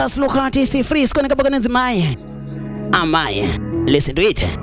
us look at it, see free, it's going to go back and my. Listen to it.